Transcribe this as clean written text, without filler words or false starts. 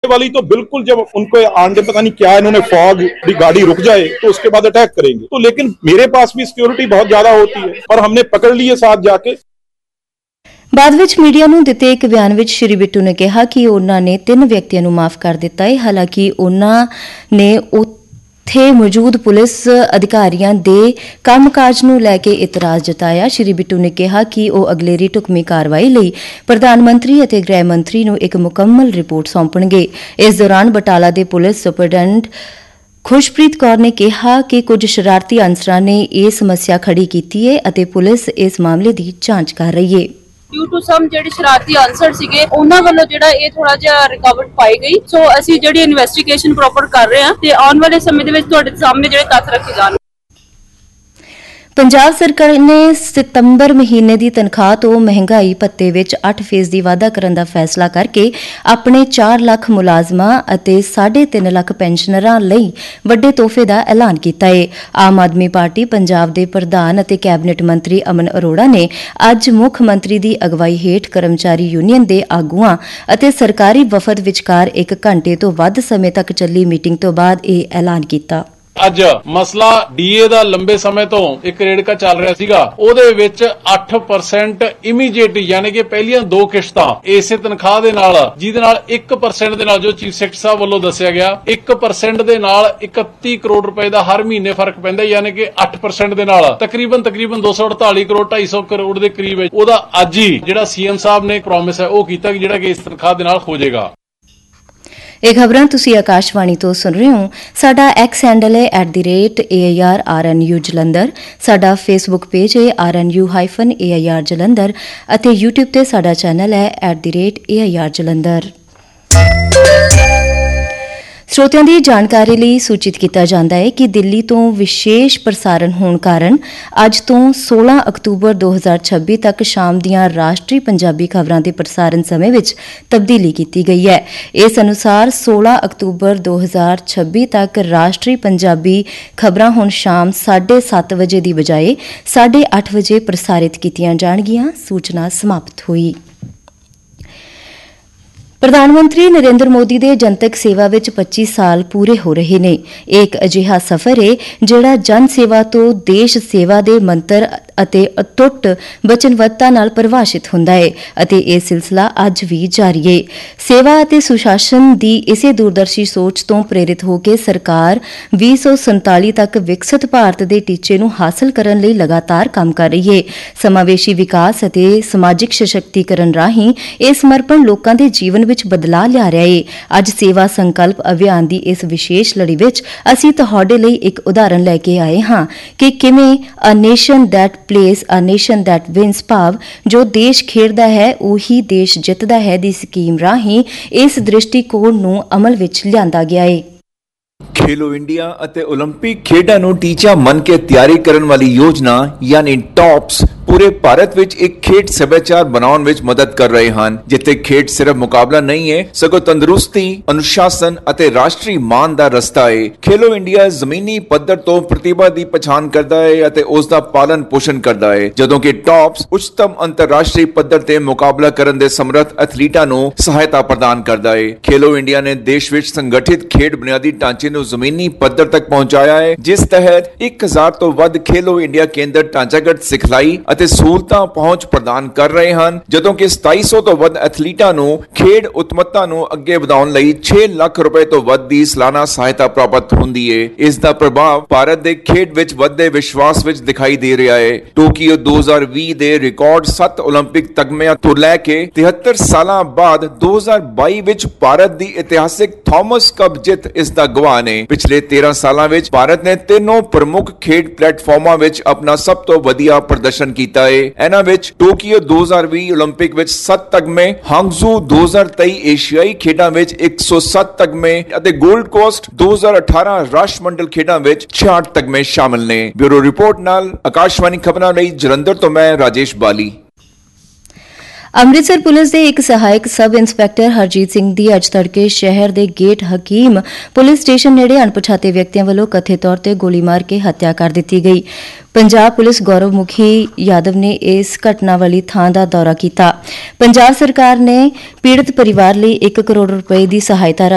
वाली तो बिल्कुल जब उनको आंडे पता नहीं क्या इन्होंने फॉग भी गाड़ी रुक जाए तो उसके बाद अटैक करेंगे। तो लेकिन मेरे पास भी सिक्योरिटी बहुत ज्यादा होती है और हमने पकड़ लिए साथ जाके। ਬਾਅਦ ਵਿੱਚ ਮੀਡੀਆ ਨੂੰ ਦਿੱਤੇ ਇੱਕ ਬਿਆਨ ਵਿੱਚ ਸ਼੍ਰੀ ਬਿੱਟੂ ਨੇ ਕਿਹਾ ਕਿ ਉਹਨਾਂ ਨੇ 3 ਵਿਅਕਤੀਆਂ ਨੂੰ ਮਾਫ ਕਰ ਦਿੱਤਾ ਹੈ। ਹਾਲਾਂਕਿ ਉਹਨਾਂ ਨੇ ਉੱਥੇ ਮੌਜੂਦ ਪੁਲਿਸ ਅਧਿਕਾਰੀਆਂ ਦੇ ਕੰਮਕਾਜ ਨੂੰ ਲੈ ਕੇ ਇਤਰਾਜ਼ ਜਤਾਇਆ। ਸ਼੍ਰੀ ਬਿੱਟੂ ਨੇ ਕਿਹਾ ਕਿ ਉਹ ਅਗਲੇਰੀ ਢੁਕਵੀਂ ਕਾਰਵਾਈ ਲਈ ਪ੍ਰਧਾਨ ਮੰਤਰੀ ਅਤੇ ਗ੍ਰਹਿ ਮੰਤਰੀ ਨੂੰ ਇੱਕ ਮੁਕੰਮਲ ਰਿਪੋਰਟ ਸੌਂਪਣਗੇ। ਇਸ ਦੌਰਾਨ ਬਟਾਲਾ ਦੇ ਪੁਲਿਸ ਸੁਪਰਡੈਂਟ ਖੁਸ਼ਪ੍ਰੀਤ ਕੌਰ ਨੇ ਕਿਹਾ ਕਿ ਕੁਝ ਸ਼ਰਾਰਤੀ ਅਨਸਰਾਂ ਨੇ ਇਹ ਸਮੱਸਿਆ ਖੜੀ ਕੀਤੀ ਹੈ ਅਤੇ ਪੁਲਿਸ ਇਸ ਮਾਮਲੇ ਦੀ ਜਾਂਚ ਕਰ ਰਹੀ ਹੈ। ਡਿਊ ਟੂ ਸਮ ਜਿਹੜੇ ਸ਼ਰਾਰਤੀ ਅਨਸਰ ਸੀਗੇ ਉਹਨਾਂ ਵੱਲੋਂ ਜਿਹੜਾ ਇਹ ਥੋੜਾ ਜਿਹਾ ਰਿਕਵਰਡ ਪਾਈ ਗਈ। ਸੋ ਅਸੀਂ ਜਿਹੜੀ ਇਨਵੈਸਟੀਗੇਸ਼ਨ ਪ੍ਰੋਪਰ ਕਰ ਰਹੇ ਹਾਂ ਤੇ ਆਉਣ ਵਾਲੇ ਸਮੇਂ ਦੇ ਵਿੱਚ ਤੁਹਾਡੇ ਸਾਹਮਣੇ ਜਿਹੜੇ ਤੱਥ ਰੱਖੇ ਜਾਣਗੇ। ਪੰਜਾਬ ਸਰਕਾਰ ਨੇ ਸਤੰਬਰ ਮਹੀਨੇ ਦੀ ਤਨਖਾਹ ਤੋਂ ਮਹਿੰਗਾਈ ਭੱਤੇ ਵਿੱਚ 8% ਵਾਧਾ ਕਰਨ ਦਾ ਫੈਸਲਾ ਕਰਕੇ ਆਪਣੇ 4 ਲੱਖ ਮੁਲਾਜ਼ਮਾਂ ਅਤੇ 3.5 ਲੱਖ ਪੈਨਸ਼ਨਰਾਂ ਲਈ ਵੱਡੇ ਤੋਹਫੇ ਦਾ ਐਲਾਨ ਕੀਤਾ ਹੈ। ਆਮ ਆਦਮੀ ਪਾਰਟੀ ਪੰਜਾਬ ਦੇ ਪ੍ਰਧਾਨ ਅਤੇ ਕੈਬਨਿਟ ਮੰਤਰੀ ਅਮਨ ਅਰੋੜਾ ਨੇ ਅੱਜ ਮੁੱਖ ਮੰਤਰੀ ਦੀ ਅਗਵਾਈ ਹੇਠ ਕਰਮਚਾਰੀ ਯੂਨੀਅਨ ਦੇ ਆਗੂਆਂ ਅਤੇ ਸਰਕਾਰੀ ਵਫਦ ਵਿਚਕਾਰ 1 ਘੰਟੇ ਤੋਂ ਵੱਧ ਸਮੇਂ ਤੱਕ ਚੱਲੀ ਮੀਟਿੰਗ ਤੋਂ ਬਾਅਦ ਇਹ ਐਲਾਨ ਕੀਤਾ। ਅੱਜ ਮਸਲਾ ਡੀਏ ਦਾ ਲੰਬੇ ਸਮੇਂ ਤੋਂ ਇੱਕ ਰੇੜਕਾ ਚੱਲ ਰਿਹਾ ਸੀਗਾ, ਉਹਦੇ ਵਿੱਚ 8% ਇਮੀਡੀਏਟ ਯਾਨੀ ਕਿ ਪਹਿਲੀਆਂ 2 ਕਿਸ਼ਤਾਂ ਇਸੇ ਤਨਖਾਹ ਦੇ ਨਾਲ, ਜਿਹਦੇ ਨਾਲ 1% ਦੇ ਨਾਲ ਜੋ ਚੀਫ ਸੈਕਟਰੀ ਸਾਹਿਬ ਵੱਲੋਂ ਦੱਸਿਆ ਗਿਆ 1% ਦੇ ਨਾਲ 31 ਕਰੋੜ ਰੁਪਏ ਦਾ ਹਰ ਮਹੀਨੇ ਫਰਕ ਪੈਂਦਾ, ਯਾਨੀ ਕਿ 8% ਦੇ ਨਾਲ ਤਕਰੀਬਨ 248 ਕਰੋੜ 250 ਕਰੋੜ ਦੇ ਕਰੀਬ ਉਹਦਾ ਅੱਜ ਹੀ ਜਿਹੜਾ ਸੀਐਮ ਸਾਹਿਬ ਨੇ ਪ੍ਰੋਮਿਸ ਹੈ ਉਹ ਕੀਤਾ ਕਿ ਜਿਹੜਾ ਕਿ ਇਸ ਤਨਖਾਹ ਦੇ ਨਾਲ ਹੋ ਜਾਏਗਾ। ਇਹ ਖਬਰਾਂ ਤੁਸੀਂ ਆਕਾਸ਼ਵਾਣੀ ਤੋਂ ਸੁਣ ਰਹੇ ਹੋ। ਸਾਡਾ ਐਕਸ ਹੈਂਡਲ ਹੈ @AIRRNU ਜਲੰਧਰ, ਸਾਡਾ ਫੇਸਬੁੱਕ ਪੇਜ ਹੈ RNU-AIR ਜਲੰਧਰ ਅਤੇ YouTube ਤੇ ਸਾਡਾ ਚੈਨਲ ਹੈ @AIR ਜਲੰਧਰ। ਸਰੋਤਿਆਂ ਦੀ ਜਾਣਕਾਰੀ ਲਈ ਸੂਚਿਤ ਕੀਤਾ ਜਾਂਦਾ ਹੈ ਕਿ ਦਿੱਲੀ ਤੋਂ ਵਿਸ਼ੇਸ਼ ਪ੍ਰਸਾਰਣ ਹੋਣ ਕਾਰਨ ਅੱਜ ਤੋਂ 16 ਅਕਤੂਬਰ 2026 ਤੱਕ ਸ਼ਾਮ ਦੀਆਂ ਰਾਸ਼ਟਰੀ ਪੰਜਾਬੀ ਖਬਰਾਂ ਦੇ ਪ੍ਰਸਾਰਣ ਸਮੇਂ ਵਿੱਚ ਤਬਦੀਲੀ ਕੀਤੀ ਗਈ ਹੈ। ਇਸ ਅਨੁਸਾਰ 16 ਅਕਤੂਬਰ 2026 ਤੱਕ ਰਾਸ਼ਟਰੀ ਪੰਜਾਬੀ ਖਬਰਾਂ ਹੁਣ ਸ਼ਾਮ 7:30 ਵਜੇ ਦੀ ਬਜਾਏ 8:30 ਵਜੇ ਪ੍ਰਸਾਰਿਤ ਕੀਤੀਆਂ ਜਾਣਗੀਆਂ। ਸੂਚਨਾ ਸਮਾਪਤ ਹੋਈ। ਪ੍ਰਧਾਨ ਮੰਤਰੀ ਨਰਿੰਦਰ ਮੋਦੀ ਦੇ ਜਨਤਕ ਸੇਵਾ ਵਿੱਚ 25 ਸਾਲ ਪੂਰੇ ਹੋ ਰਹੇ ਨੇ। ਇਹ ਇੱਕ ਅਜਿਹਾ ਸਫ਼ਰ ਹੈ ਜਿਹੜਾ ਜਨ ਸੇਵਾ ਤੋਂ ਦੇਸ਼ ਸੇਵਾ ਦੇ ਮੰਤਰ ਅਤੇ ਅਟੁੱਟ ਵਚਨਬੱਧਤਾ ਨਾਲ ਪਰਿਭਾਸ਼ਿਤ ਹੁੰਦਾ ਹੈ ਅਤੇ ਇਹ ਸਿਲਸਿਲਾ ਅੱਜ ਵੀ ਜਾਰੀ ਹੈ। ਸੇਵਾ ਅਤੇ ਸੁਸ਼ਾਸਨ ਦੀ ਇਸੇ ਦੂਰਦਰਸ਼ੀ ਸੋਚ ਤੋਂ ਪ੍ਰੇਰਿਤ ਹੋ ਕੇ ਸਰਕਾਰ 2047 ਤੱਕ ਵਿਕਸਿਤ ਭਾਰਤ ਦੇ ਟੀਚੇ ਨੂੰ ਹਾਸਲ ਕਰਨ ਲਈ ਲਗਾਤਾਰ ਕੰਮ ਕਰ ਰਹੀ ਹੈ। ਸਮਾਵੇਸ਼ੀ ਵਿਕਾਸ ਅਤੇ ਸਮਾਜਿਕ ਸਸ਼ਕਤੀਕਰਨ ਰਾਹੀਂ ਇਹ ਸਮਰਪਣ ਲੋਕਾਂ ਦੇ ਜੀਵਨ ਵਿੱਚ ਬਦਲਾਅ ਲਿਆ ਰਿਹਾ ਹੈ। ਅੱਜ ਸੇਵਾ ਸੰਕਲਪ ਅਭਿਆਨ ਦੀ ਇਸ ਵਿਸ਼ੇਸ਼ ਲੜੀ ਵਿੱਚ ਅਸੀਂ ਤੁਹਾਡੇ ਲਈ ਇੱਕ ਉਦਾਹਰਨ ਲੈ ਕੇ ਆਏ ਹਾਂ ਕਿ ਕਿਵੇਂ ਅ nation that place a nation that wins ਭਾਵ ਜੋ ਦੇਸ਼ ਖੇਡਦਾ ਹੈ ਉਹੀ ਦੇਸ਼ ਜਿੱਤਦਾ ਹੈ ਦੀ ਸਕੀਮ ਰਾਹੀਂ ਇਸ ਦ੍ਰਿਸ਼ਟੀਕੋਣ ਨੂੰ ਅਮਲ ਵਿੱਚ ਲਿਆਂਦਾ ਗਿਆ ਹੈ। खेलो इंडिया ਅਤੇ ओलंपिक ਖੇਡਾਂ ਨੂੰ ਟੀਚਾ ਮੰਨ ਕੇ ਤਿਆਰੀ ਕਰਨ ਵਾਲੀ ਯੋਜਨਾ ਯਾਨੀ ਟੌਪਸ ਪੂਰੇ ਭਾਰਤ ਵਿੱਚ ਇੱਕ ਖੇਡ ਸੱਭਿਆਚਾਰ ਬਣਾਉਣ ਵਿੱਚ ਮਦਦ ਕਰ ਰਹੇ ਹਨ, ਜਿੱਥੇ ਖੇਡ ਸਿਰਫ ਮੁਕਾਬਲਾ ਨਹੀਂ ਹੈ ਸਗੋਂ ਤੰਦਰੁਸਤੀ, ਅਨੁਸ਼ਾਸਨ ਅਤੇ ਰਾਸ਼ਟਰੀ ਮਾਣ ਦਾ ਰਸਤਾ ਹੈ। ਖੇਲੋ ਇੰਡੀਆ ਜ਼ਮੀਨੀ ਪੱਧਰ ਤੋਂ ਪ੍ਰਤਿਭਾ ਦੀ ਪਛਾਣ ਕਰਦਾ ਹੈ ਅਤੇ ਉਸ ਦਾ ਪਾਲਣ ਪੋਸ਼ਣ ਕਰਦਾ ਹੈ, ਜਦੋਂ ਕਿ ਟੌਪਸ ਉੱਚਤਮ ਅੰਤਰਰਾਸ਼ਟਰੀ ਪੱਧਰ ਤੇ ਮੁਕਾਬਲਾ ਕਰਨ ਦੇ ਸਮਰੱਥ ਐਥਲੀਟਾਂ ਨੂੰ ਸਹਾਇਤਾ ਪ੍ਰਦਾਨ ਕਰਦਾ ਹੈ। ਖੇਲੋ ਇੰਡੀਆ ਨੇ ਦੇਸ਼ ਵਿੱਚ ਸੰਗਠਿਤ ਖੇਡ ਬੁਨਿਆਦੀ ਢਾਂਚੇ ਨੂੰ ਜ਼ਮੀਨੀ ਪੱਧਰ ਤੱਕ ਪਹੁੰਚਾਇਆ ਹੈ, ਜਿਸ ਤਹਿਤ 1000 ਤੋਂ ਵੱਧ ਖੇਲੋ ਇੰਡੀਆ ਕੇਂਦਰ ਢਾਂਚਾਗਤ ਸਿਖਲਾਈ ਅਤੇ ਸਹੂਲਤਾਂ ਪਹੁੰਚ ਪ੍ਰਦਾਨ ਕਰ ਰਹੇ ਹਨ, ਜਦੋਂ ਕਿ 2700 ਤੋਂ ਵੱਧ ਐਥਲੀਟਾਂ ਨੂੰ ਖੇਡ ਉਤਮਤਾ ਨੂੰ ਅੱਗੇ ਵਧਾਉਣ ਲਈ 6 ਲੱਖ ਰੁਪਏ ਤੋਂ ਵੱਧ ਦੀ ਸਾਲਾਨਾ ਸਹਾਇਤਾ ਪ੍ਰਾਪਤ ਹੁੰਦੀ ਹੈ। ਇਸ ਦਾ ਪ੍ਰਭਾਵ ਭਾਰਤ ਦੇ ਖੇਡ ਵਿੱਚ ਵੱਧਦੇ ਵਿਸ਼ਵਾਸ ਵਿੱਚ ਦਿਖਾਈ ਦੇ ਰਿਹਾ ਹੈ। ਟੋਕੀਓ 2020 ਦੇ ਰਿਕਾਰਡ 7 올림픽 ਤਗਮਿਆਂ ਤੋਂ ਲੈ ਕੇ 73 ਸਾਲਾਂ ਬਾਅਦ 2022 ਵਿੱਚ ਭਾਰਤ ਦੀ ਇਤਿਹਾਸਿਕ ਥਾਮਸ ਕੱਪ ਜਿੱਤ ਇਸ ਦਾ ਗਵਾਹ ਨੇ। ਪਿਛਲੇ 13 ਸਾਲਾਂ ਵਿੱਚ ਭਾਰਤ ਨੇ ਤਿੰਨੋਂ ਪ੍ਰਮੁੱਖ ਖੇਡ ਪਲੇਟਫਾਰਮਾਂ ਵਿੱਚ ਆਪਣਾ ਸਭ ਤੋਂ ਵਧੀਆ ਪ੍ਰਦਰਸ਼ਨ ਕੀਤਾ ਹੈ। ਇਹਨਾਂ ਵਿੱਚ ਟੋਕੀਓ 2020 올림픽 ਵਿੱਚ 7 ਤਗਮੇ, ਹਾਂਗਜ਼ੂ 2023 ਏਸ਼ੀਆਈ ਖੇਡਾਂ ਵਿੱਚ 107 ਤਗਮੇ ਅਤੇ ਗੋਲਡ ਕੋਸਟ 2018 ਰਾਸ਼ਟਰਮੰਡਲ ਖੇਡਾਂ ਵਿੱਚ 66 ਤਗਮੇ ਸ਼ਾਮਲ ਨੇ। ਬਿਊਰੋ ਰਿਪੋਰਟ ਨਾਲ ਆਕਾਸ਼ਵਾਣੀ ਖਬਰਾਂ ਲਈ ਜਲੰਧਰ ਤੋਂ ਮੈਂ ਰਾਜੇਸ਼ ਬਾਲੀ। ਅੰਮ੍ਰਿਤਸਰ ਪੁਲਿਸ ਦੇ ਇੱਕ ਸਹਾਇਕ ਸਬ ਇੰਸਪੈਕਟਰ ਹਰਜੀਤ ਸਿੰਘ ਦੀ ਅੱਜ ਤੜਕੇ ਸ਼ਹਿਰ ਦੇ ਗੇਟ ਹਕੀਮ ਪੁਲਿਸ ਸਟੇਸ਼ਨ ਨੇੜੇ ਅਣਪਛਾਤੇ ਵਿਅਕਤੀਆਂ ਵੱਲੋਂ ਕਥਿਤ ਤੌਰ ਤੇ ਗੋਲੀ ਮਾਰ ਕੇ ਹੱਤਿਆ ਕਰ ਦਿੱਤੀ ਗਈ। ਪੰਜਾਬ ਪੁਲਿਸ ਗੌਰਵ ਮੁਖੀ ਯਾਦਵ ਨੇ ਇਸ ਘਟਨਾ ਵਾਲੀ ਥਾਂ ਦਾ ਦੌਰਾ ਕੀਤਾ। ਪੰਜਾਬ ਸਰਕਾਰ ਨੇ ਪੀੜਤ ਪਰਿਵਾਰ ਲਈ 1 ਕਰੋੜ ਰੁਪਏ ਦੀ ਸਹਾਇਤਾ